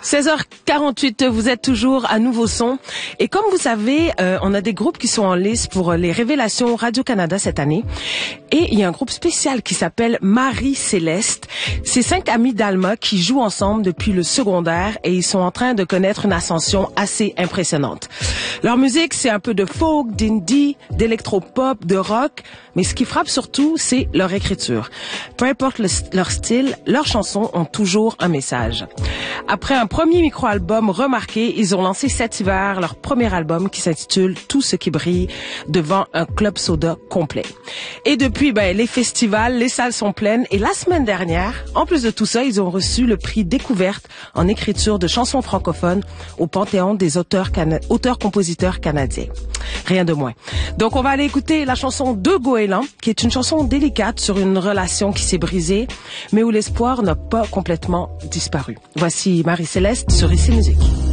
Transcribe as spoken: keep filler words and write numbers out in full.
seize heures quarante-huit, vous êtes toujours à Nouveau Son. Et comme vous savez, euh, on a des groupes qui sont en liste pour les révélations Radio-Canada cette année. Et il y a un groupe spécial qui s'appelle Marie-Céleste. C'est cinq amis d'Alma qui jouent ensemble depuis le secondaire et ils sont en train de connaître une ascension assez impressionnante. Leur musique, c'est un peu de folk, d'indie, d'électropop, de rock. Mais ce qui frappe surtout, c'est leur écriture. Peu importe le, leur style, leurs chansons ont toujours un message. Après un premier micro-album remarqué, ils ont lancé cet hiver leur premier album qui s'intitule Tout ce qui brille devant un club soda complet. Et depuis, ben, les festivals, les salles sont pleines. Et la semaine dernière, en plus de tout ça, ils ont reçu le prix Découverte en écriture de chansons francophones au Panthéon des auteurs, cana- auteurs-compositeurs canadiens. Rien de moins. Donc, on va aller écouter la chanson de Goéland, qui est une chanson délicate sur une relation qui s'est brisée, mais où l'espoir n'a pas complètement disparu. Voici Marie-Céleste sur Ici Musique.